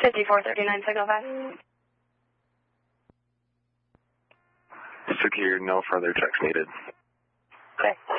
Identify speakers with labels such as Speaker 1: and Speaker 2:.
Speaker 1: 5439 signal 5.
Speaker 2: Secure, no further checks needed.
Speaker 1: Okay.